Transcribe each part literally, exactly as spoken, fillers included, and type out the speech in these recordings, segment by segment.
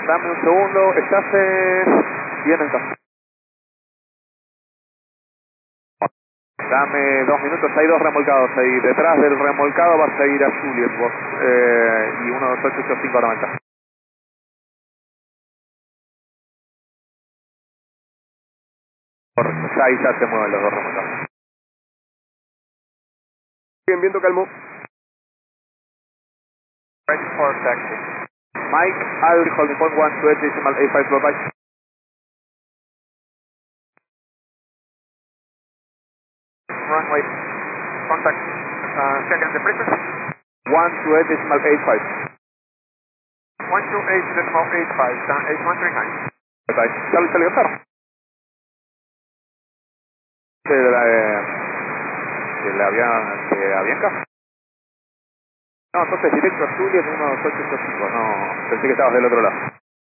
Dame un segundo, estás eh, bien en casa. Dame dos minutos, hay dos remolcados ahí. Detrás del remolcado vas a ir a Juliet vos. Eh, y uno dos ocho ocho cinco noventa. Correcto, ya ahí ya se mueven los dos remolcados. Bien, viento calmo. Ready for taxi. Mike, I'll holding point one two eight decimal eight five, bye bye. Runway, contact, uh, second depression. one two eight decimal eight five. one two eight decimal eight five, eight one three nine. Bye bye. Charlie, Charlie, Oscar. De la, eh, de la avión, de Avianca. No, entonces directo a Juliet uno dos ocho ocho cinco, no, pensé que estabas del otro lado.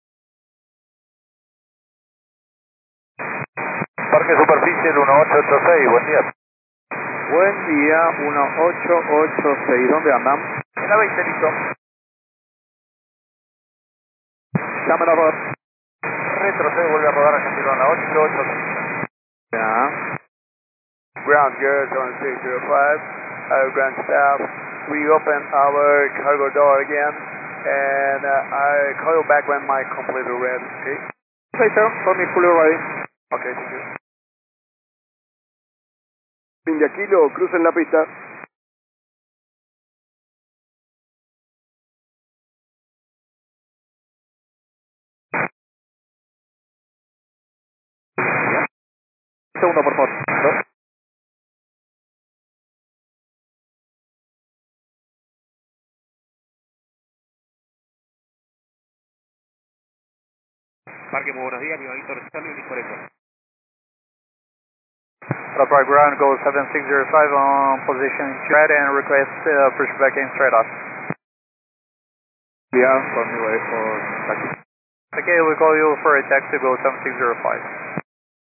Parque Superficie uno ocho ocho seis, buen día. Buen día, uno ocho ocho seis, ¿dónde andan? En la veinte, listo. Llámalo a Rod. Retrocede, vuelve a rodar Argentino en la ocho ocho seis. Ya. Ground zero seven six zero five, our ground staff, we open our cargo door again, and uh, I call you back when my completely ready, okay? Okay, sir, Tony fully ready. Okay, thank you. Fin de Aquilo, crucen la pista. Segundo, por favor. ¿No? Parque, muy buenos días, mi Víctor Charlie, Unit cuarenta. Upright ground, go seven six zero five on position straight and request uh, push back in straight off. Yeah, Tony, wait for taxi. Okay, we call you for a taxi, go seven six zero five.